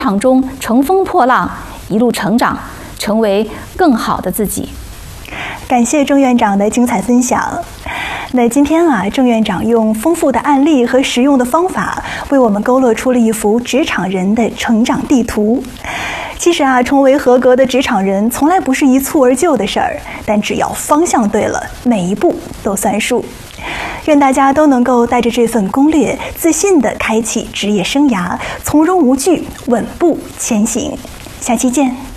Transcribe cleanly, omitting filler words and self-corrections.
场中乘风破浪，一路成长，成为更好的自己。 感谢郑院长的精彩分享。那今天郑院长用丰富的案例和实用的方法，为我们勾勒出了一幅职场人的成长地图。其实成为合格的职场人，从来不是一蹴而就的事儿，但只要方向对了，每一步都算数。愿大家都能够带着这份攻略，自信地开启职业生涯，从容无惧，稳步前行。下期见。